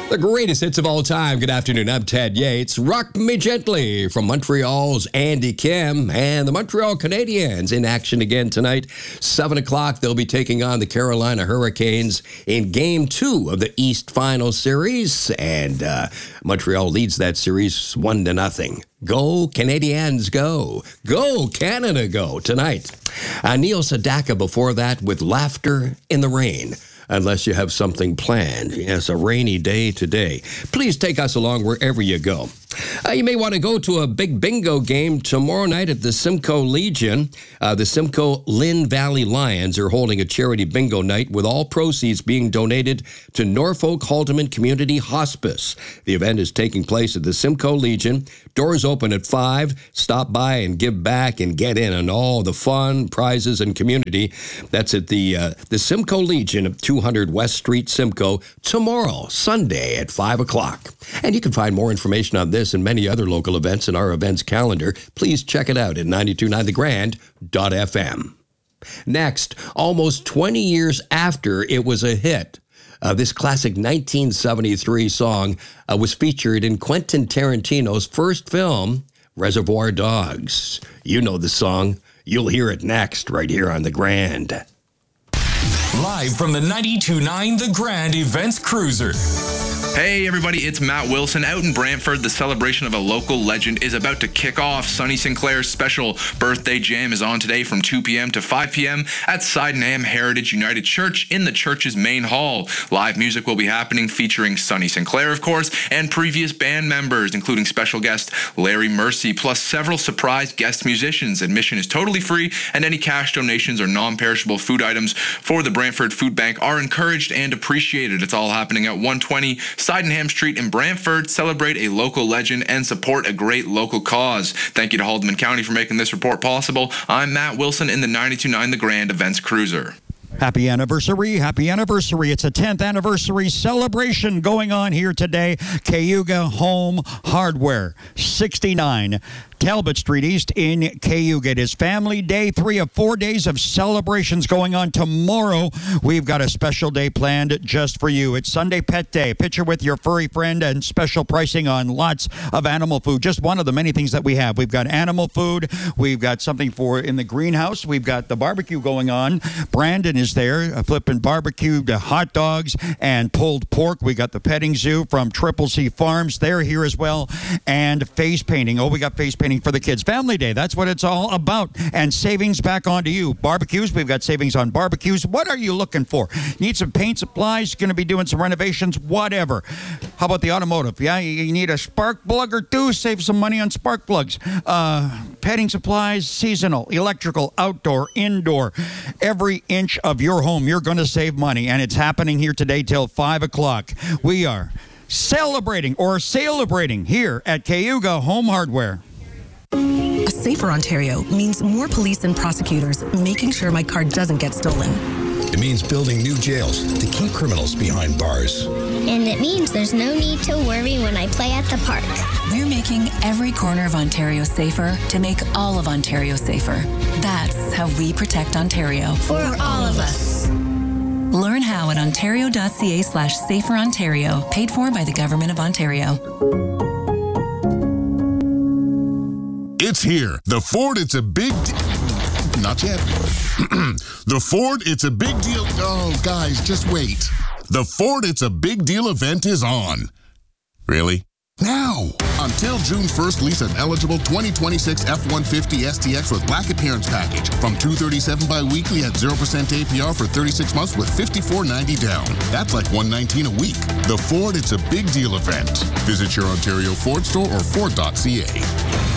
The greatest hits of all time. Good afternoon. I'm Ted Yates. Rock Me Gently from Montreal's Andy Kim and the Montreal Canadiens in action again tonight. 7 o'clock, they'll be taking on the Carolina Hurricanes in Game 2 of the East Final Series. And Montreal leads that series 1-0. Go Canadiens, go. Go Canada, go tonight. Neil Sedaka before that with Laughter in the Rain. Unless you have something planned. Yes, a rainy day today. Please take us along wherever you go. You may want to go to a big bingo game tomorrow night at the Simcoe Legion. The Simcoe Lynn Valley Lions are holding a charity bingo night with all proceeds being donated to Norfolk Haldeman Community Hospice. The event is taking place at the Simcoe Legion. Doors open at 5. Stop by and give back and get in on all the fun, prizes, and community. That's at the Simcoe Legion of 200 West Street, Simcoe, tomorrow, Sunday at 5 o'clock. And you can find more information on this and many other local events in our events calendar. Please check it out at 929thegrand.fm. Next, almost 20 years after it was a hit, this classic 1973 song was featured in Quentin Tarantino's first film, Reservoir Dogs. You know the song. You'll hear it next right here on The Grand. Live from the 92.9 The Grand Events Cruiser. Hey everybody, it's Matt Wilson. Out in Brantford, the celebration of a local legend is about to kick off. Sonny Sinclair's special birthday jam is on today from 2 p.m. to 5 p.m. at Sydenham Heritage United Church in the church's main hall. Live music will be happening featuring Sonny Sinclair, of course, and previous band members, including special guest Larry Mercy, plus several surprise guest musicians. Admission is totally free, and any cash donations or non-perishable food items for the Brantford Food Bank are encouraged and appreciated. It's all happening at 120 Sydenham Street in Brantford. Celebrate a local legend and support a great local cause. Thank you to Haldeman County for making this report possible. I'm Matt Wilson in the 92.9 The Grand Events Cruiser. Happy anniversary, happy anniversary. It's a 10th anniversary celebration going on here today. Cayuga Home Hardware, 69 Talbot Street East in Cayuga. It is Family Day, 3 of 4 days of celebrations going on tomorrow. We've got a special day planned just for you. It's Sunday Pet Day. Picture with your furry friend and special pricing on lots of animal food. Just one of the many things that we have. We've got animal food. We've got something for in the greenhouse. We've got the barbecue going on. Brandon is there flipping barbecued hot dogs and pulled pork. We got the petting zoo from Triple C Farms. They're here as well. And face painting. Oh, we got face painting for the kids. Family Day, that's what it's all about. And savings back onto you. Barbecues, we've got savings on barbecues. What are you looking for? Need some paint supplies? Going to be doing some renovations? Whatever. How about the automotive? Yeah, you need a spark plug or two? Save some money on spark plugs. Petting supplies, seasonal, electrical, outdoor, indoor. Every inch of your home, you're going to save money. And it's happening here today till 5 o'clock. We are celebrating here at Cayuga Home Hardware. A safer Ontario means more police and prosecutors making sure my car doesn't get stolen. It means building new jails to keep criminals behind bars. And it means there's no need to worry when I play at the park. We're making every corner of Ontario safer to make all of Ontario safer. That's how we protect Ontario. For all of us. Learn how at ontario.ca/saferontario, paid for by the Government of Ontario. It's here. The Ford, it's a big... Not yet. The Ford, it's a big deal... Oh, guys, just wait. The Ford, it's a big deal event is on. Really? Now! Until June 1st, lease an eligible 2026 F-150 STX with black appearance package from $237 bi-weekly at 0% APR for 36 months with $54.90 down. That's like $119 a week. The Ford, it's a big deal event. Visit your Ontario Ford store or Ford.ca.